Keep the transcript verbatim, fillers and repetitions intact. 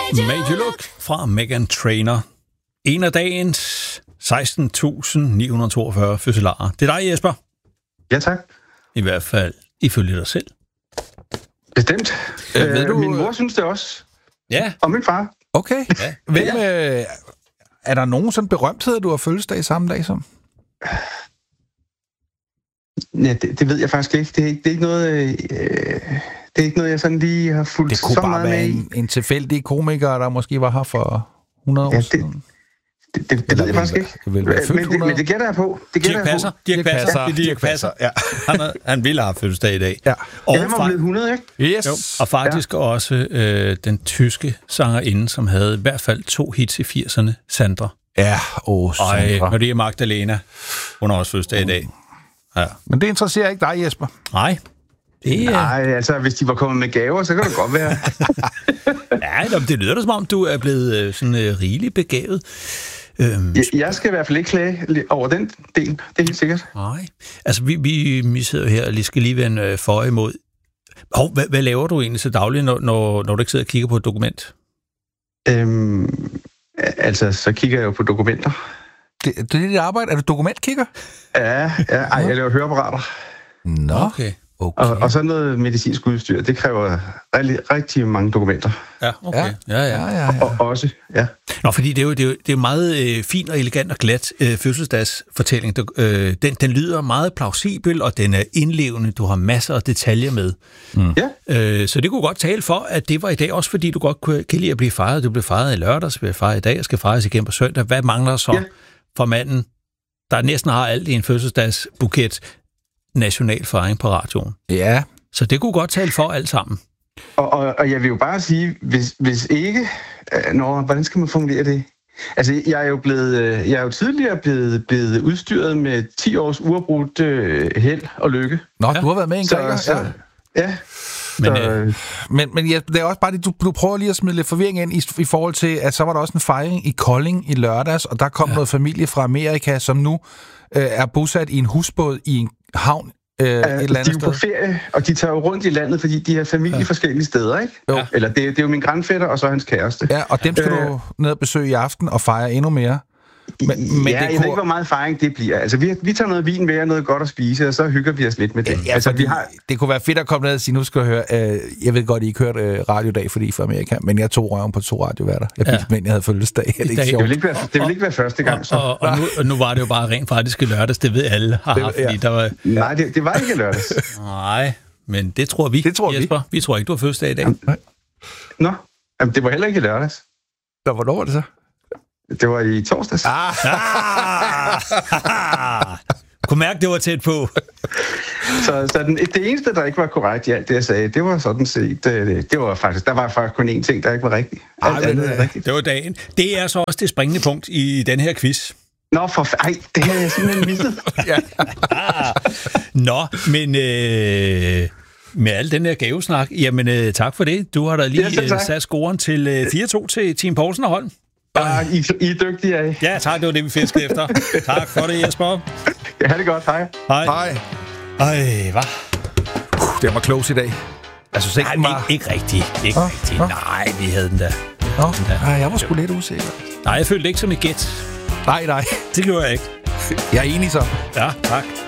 Made You Look fra Meghan Trainor. En af dagens seksten tusind ni hundrede toogfyrre fødselarer. Det er dig, Jesper. Ja, tak. I hvert fald ifølge dig selv. Bestemt. Øh, øh, ved du, min mor synes det også. Ja. Og min far. Okay. Ja. Hvem, øh, er der nogen sådan berømtheder, du har fødselsdag samme dag som? Ja, det, det ved jeg faktisk ikke. Det er ikke, det er ikke noget... Øh, det er ikke noget, jeg sådan lige har fulgt Det kunne så bare meget være med en, en tilfældig komiker, der måske var her for hundrede år ja, siden. det, det, det, det ved jeg faktisk ikke. Det vil være men, det, men det gætter jeg på. Det gætter Dirk Passer. jeg Dirk Passer. Det er Dirk Passer. Ja. Han, er, han ville have fødselsdag i dag. Ja. Og, ja, han var blevet hundrede, ikke? Yes. jo, og faktisk ja. også øh, den tyske sangerinde, som havde i hvert fald to hits i firserne, Sandra. Ja, åh, Ej, Sandra. Maria Magdalena. Hun har også fødselsdag i dag. Ja. Men det interesserer ikke dig, Jesper. Nej. Det er... Nej, altså, hvis de var kommet med gaver, så kan det godt være. Ja, det lyder da som om, du er blevet sådan uh, rigeligt begavet. Øhm, jeg, jeg skal i hvert fald ikke klage over den del, det er helt sikkert. Nej. Altså, vi, vi, vi sidder jo her og lige skal lige vende uh, for imod. Hov, hvad, hvad laver du egentlig så dagligt, når, når, når du ikke sidder og kigger på et dokument? Øhm, altså, så kigger jeg jo på dokumenter. Det, det er dit arbejde. Er du dokumentkigger? Ja, ja ej, jeg laver høreapparater. Nå, Okay. okay. Og, og så noget medicinsk udstyr. Det kræver rigtig, rigtig mange dokumenter. Ja, okay. Ja, ja. ja. ja, ja, ja. Og også, ja. Nå, fordi det er jo, det er jo, det er jo meget øh, fin og elegant og glat øh, fødselsdagsfortælling. Der, øh, den, den lyder meget plausibel, og den er indlevende. Du har masser af detaljer med. Mm. Ja. Øh, så det kunne godt tale for, at det var i dag, også fordi du godt kunne, kan lide at blive fejret. Du blev fejret i lørdags, blev fejret i dag, og skal fejres igen på søndag. Hvad mangler så Ja. for manden, der næsten har alt i en fødselsdagsbuket, national fejring på radioen? Ja. Så det kunne godt tale for alt sammen. Og, og, og jeg vil jo bare sige, hvis, hvis ikke... Øh, nå, hvordan skal man formulere det? Altså, jeg er jo, blevet, øh, jeg er jo tidligere blevet, blevet udstyret med ti års uafbrudt øh, held og lykke. Nå, Ja. du har været med en Så, gang. så, Ja. ja. Men, så, øh, Men, men ja, det er også bare det, du, du prøver lige at smide lidt forvirring ind i, i forhold til, at så var der også en fejring i Kolding i lørdags, og der kom ja. noget familie fra Amerika, som nu øh, er bosat i en husbåd i en havn øh, et eller de andet er jo på sted. ferie, og de tager jo rundt i landet, fordi de har familie ja. forskellige steder, ikke? Jo. Eller det, det er jo min grandfætter, og så hans kæreste. Ja, og dem skal Øh. du ned og besøge i aften og fejre endnu mere. Men, men ja, det jeg kunne... ved ikke, hvor meget fejring det bliver. Altså, vi, vi tager noget vin med og noget godt at spise, og så hygger vi os lidt med det. Ja, altså, fordi vi har... det kunne være fedt at komme ned og sige, nu skal jeg høre, øh, jeg ved godt, I ikke hørte øh, radiodag, fordi I er fra Amerika, men jeg tog røven på to radioværter. Jeg fik Ja. ja. jeg havde fødselsdag. Det er ikke dag. Det sjovt. vil ikke være, det vil ikke være første gang, så. Og, og, nu, og nu var det jo bare rent faktisk i lørdags, det ved alle. Haha, Det- ja. fordi der var... Nej, det, det var ikke lørdags. Nej, men det tror vi, Det tror vi. Jesper. Vi tror ikke, du har fødselsdag i dag. Nå, jamen, det var heller ikke lørdags. Så hvornår var det så? Det var i torsdags. Ah. Ah! Kunne mærke, det var tæt på. Så, så den, det eneste, der ikke var korrekt i alt det, jeg sagde, det var sådan set, det, det var faktisk, der var faktisk kun én ting, der ikke var rigtigt. Alt Ej, men, andet er øh, rigtigt. Det var dagen. Det er så også det springende punkt i den her quiz. Nå, for ej, det havde jeg simpelthen misset. Ja. Nå, men øh, med al den her gavesnak, jamen øh, tak for det. Du har da lige Ja, selv øh, tak. sat scoren til øh, fire to til Team Poulsen og Holm. Bare, I, I er dygtige af. Ja, tak. Det var det, vi fiskede efter. Tak for det, Jesper. Ja, ha' det godt. Hej. Hej. Hej. Ej, hvad? Uh, det var close i dag. Jeg synes ikke, Nej, den ikke, var... ikke rigtigt. Ikke Nå, rigtigt. nå. Nej, vi havde den der. Nå, nej, jeg var sgu lidt usikker. Nej, jeg følte ikke som et gæt. Nej, nej. Det gjorde jeg ikke. Jeg er enig så. Ja, tak.